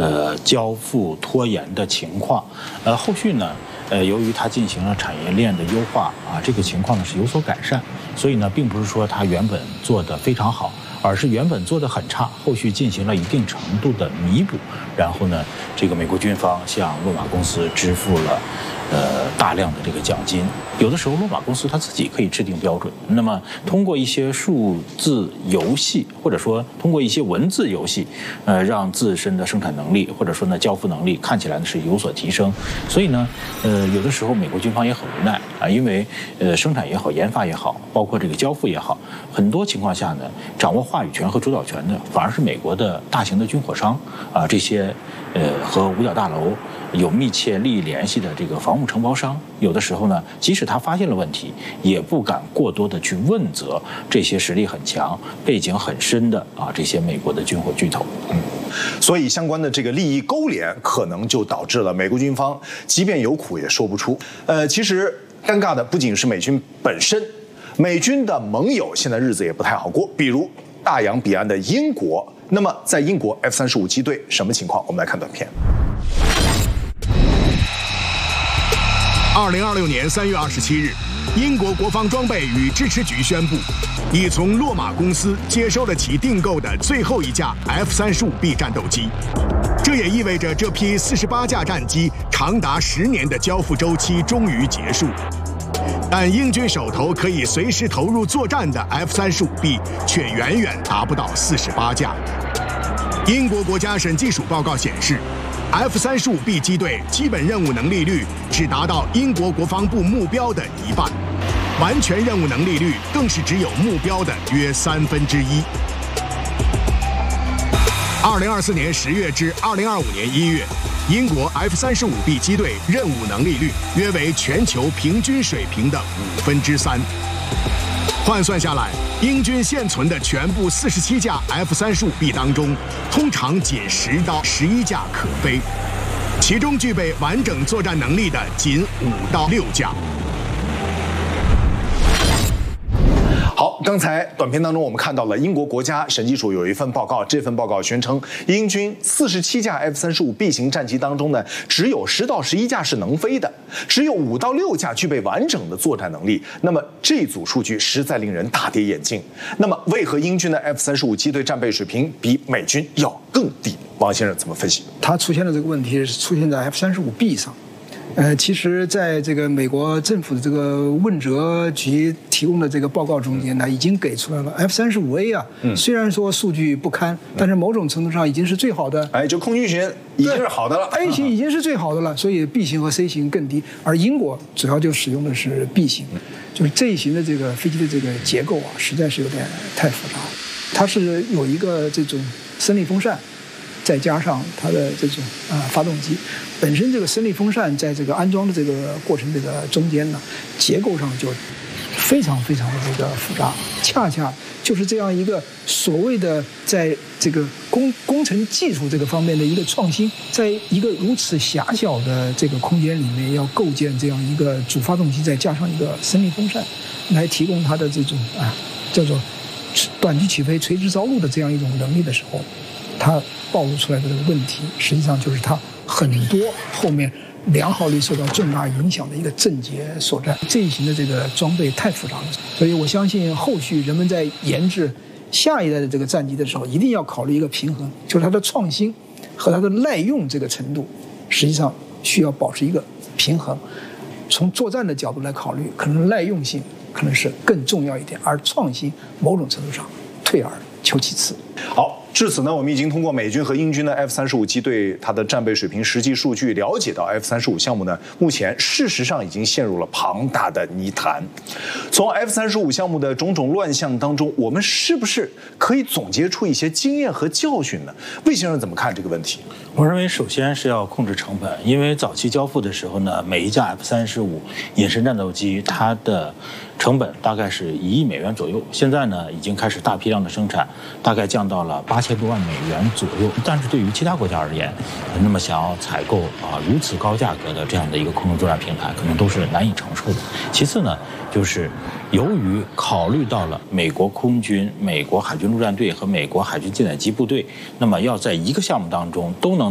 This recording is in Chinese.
交付拖延的情况。后续呢，由于它进行了产业链的优化这个情况呢是有所改善，所以呢，并不是说它原本做得非常好，而是原本做得很差，后续进行了一定程度的弥补，然后呢，这个美国军方向洛马公司支付了大量的这个奖金。有的时候洛马公司它自己可以制定标准，那么通过一些数字游戏，或者说通过一些文字游戏，让自身的生产能力或者说呢交付能力看起来呢是有所提升。所以呢，有的时候美国军方也很无奈因为生产也好，研发也好，包括这个交付也好，很多情况下呢，掌握话语权和主导权的反而是美国的大型的军火商这些和五角大楼有密切利益联系的这个防务承包商，有的时候呢，即使他发现了问题，也不敢过多的去问责这些实力很强、背景很深的这些美国的军火巨头。 所以相关的这个利益勾连，可能就导致了美国军方即便有苦也说不出。其实尴尬的不仅是美军本身，美军的盟友现在日子也不太好过，比如大洋彼岸的英国。那么在英国 F-35机队什么情况？我们来看短片。 2026年3月27日，英国国防装备与支持局宣布，已从洛马公司接收了其订购的最后一架 F-35B 战斗机。这也意味着这批48架战机长达10年的交付周期终于结束。但英军手头可以随时投入作战的 F-35B 却远远达不到48架。英国国家审计署报告显示，F-35B 机队基本任务能力率只达到英国国防部目标的一半，完全任务能力率更是只有目标的约1/3。2024年10月至2025年1月，英国 F-35B 机队任务能力率约为全球平均水平的3/5。换算下来，英军现存的全部47架 F-35B 当中，通常仅10到11架可飞，其中具备完整作战能力的仅5到6架。 好，刚才短片当中我们看到了英国国家审计署有一份报告，这份报告宣称，英军47架 F-35B 型战机当中呢，只有10到11架是能飞的，只有5到6架具备完整的作战能力。那么这组数据实在令人大跌眼镜。那么为何英军的 F-35机队战备水平比美军要更低？王先生怎么分析？ 它出现的这个问题是出现在 F-35B 上。其实，在这个美国政府的这个问责局提供的这个报告中间呢，已经给出来了 F-35A 虽然说数据不堪，但是某种程度上已经是最好的。 就空军型已经是好的了 ，A 型已经是最好的了，所以 B 型和 C 型更低。而英国主要就使用的是 B 型，就是这一型的这个飞机的这个结构实在是有点太复杂。它是有一个这种升力风扇，再加上它的这种发动机，本身这个升力风扇在这个安装的这个过程这个中间呢，结构上就非常非常的这个复杂，恰恰就是这样一个所谓的在这个工程技术这个方面的一个创新，在一个如此狭小的这个空间里面，要构建这样一个主发动机，再加上一个升力风扇，来提供它的这种叫做短距起飞、垂直着陆的这样一种能力的时候，它暴露出来的这个问题，实际上就是它很多后面良好率受到重大影响的一个症结所在。这一型的这个装备太复杂了，所以我相信后续人们在研制下一代的这个战机的时候，一定要考虑一个平衡，就是它的创新和它的耐用这个程度，实际上需要保持一个平衡。从作战的角度来考虑，可能耐用性可能是更重要一点，而创新某种程度上退而求其次。 好。至此呢，我们已经通过美军和英军的 F-35机队它的战备水平实际数据，了解到 F-35项目呢，目前事实上已经陷入了庞大的泥潭。从 F-35项目的种种乱象当中，我们是不是可以总结出一些经验和教训呢？魏先生怎么看这个问题？ 我认为首先是要控制成本，因为早期交付的时候呢，每一架 F-35隐身战斗机它的成本大概是1亿美元左右，现在呢已经开始大批量的生产，大概降到了8000多万美元左右。但是对于其他国家而言，那么想要采购如此高价格的这样的一个空中作战平台，可能都是难以承受的。其次呢，就是由于考虑到了美国空军、美国海军陆战队和美国海军舰载机部队，那么要在一个项目当中都能